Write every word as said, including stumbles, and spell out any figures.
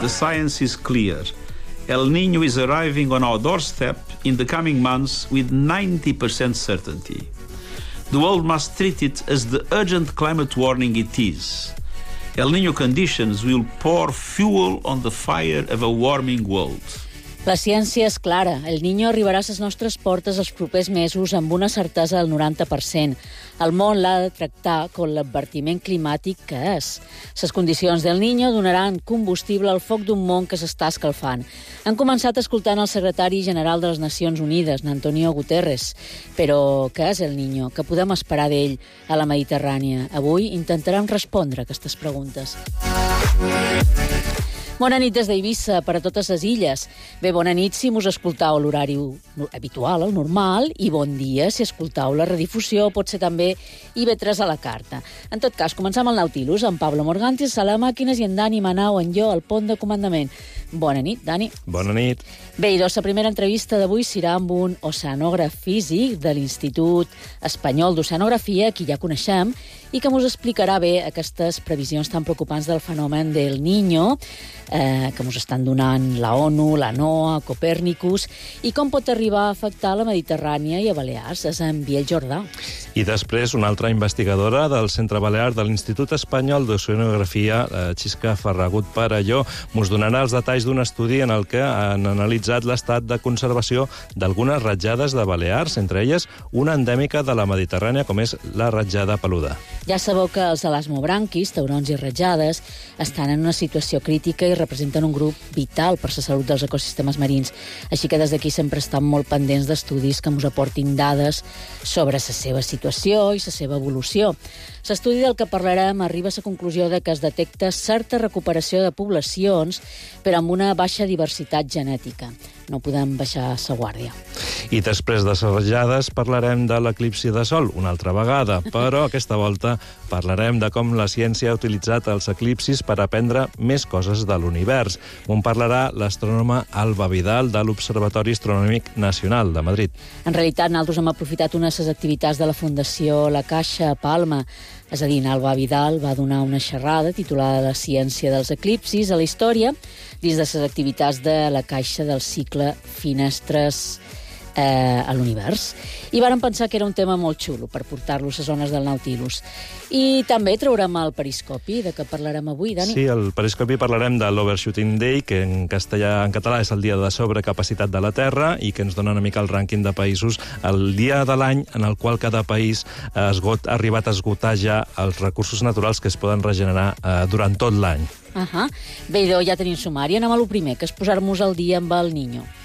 the science is clear. El Niño is arriving on our doorstep in the coming months with ninety percent certainty. The world must treat it as the urgent climate warning it is. El Niño conditions will pour fuel on the fire of a warming world. La ciència és clara. El Niño arribarà a les nostres portes els propers mesos amb una certesa del noranta per cent. El món l'ha de tractar com l'advertiment climàtic que és. Les condicions del Niño donaran combustible al foc d'un món que s'està escalfant. Han començat escoltant el secretari general de les Nacions Unides, Antonio Guterres. Però què és el Niño? Què podem esperar d'ell a la Mediterrània? Avui intentarem respondre a aquestes preguntes. Bona nit des d'Eivissa per a totes les illes. Bé, bona nit si mos escoltau l'horari habitual, el normal, i bon dia si escoltau la redifusió, pot ser també I V tres a la carta. En tot cas, començam el Nautilus amb Pablo Morganti, a les màquines, i en Dani Manau, en jo, al pont de comandament. Bona nit, Dani. Bona nit. Bé, doncs la primera entrevista d'avui serà amb un oceanògraf físic de l'Institut Espanyol d'Oceanografia, qui ja coneixem, i que mos explicarà bé aquestes previsions tan preocupants del fenomen del Niño, eh, que mos estan donant la ONU, la NOAA, Copèrnicus, i com pot arribar a afectar la Mediterrània i a Balears. És en Biel Jordà. I després, una altra investigadora del Centre Balear de l'Institut Espanyol d'Oceanografia, eh, Xisca Ferragut Parelló, mos donarà els detalls d'un estudi en el que han analitzat l'estat de conservació d'algunes ratjades de Balears, entre elles una endèmica de la Mediterrània, com és la ratjada peluda. Ja sabeu que els elasmobranquis, taurons i ratjades, estan en una situació crítica i representen un grup vital per la salut dels ecosistemes marins. Així que des d'aquí sempre estan molt pendents d'estudis que ens aportin dades sobre la seva situació i la seva evolució. L'estudi del que parlarem arriba a la conclusió de que es detecta certa recuperació de poblacions, però amb una baixa diversitat genètica. No podem baixar la guàrdia. I després de les ratjades parlarem de l'eclipsi de sol una altra vegada, però aquesta volta parlarem de com la ciència ha utilitzat els eclipsis per aprendre més coses de l'univers. On parlarà l'astrònoma Alba Vidal de l'Observatori Astronòmic Nacional de Madrid. En realitat, nosaltres hem aprofitat una de les activitats de la Fundació La Caixa a Palma. És a dir, Alba Vidal va donar una xerrada titulada La ciència dels eclipsis a la història dins de les activitats de la Caixa del cicle Finestres eh, a l'univers. I vàrem pensar que era un tema molt xulo per portar-lo a les zones del Nautilus. I també traurem el periscopi, de què parlarem avui, Dani? Sí, al periscopi parlarem de l'Overshooting Day, que en castellà, en català és el dia de sobrecapacitat de la Terra i que ens dona una mica el rànquing de països, el dia de l'any en el qual cada país ha esgot, ha arribat a esgotar ja els recursos naturals que es poden regenerar eh, durant tot l'any. Uh -huh. Bé, doncs ja tenim sumari. Anem a lo primer, que és posar-nos al dia amb el Niño.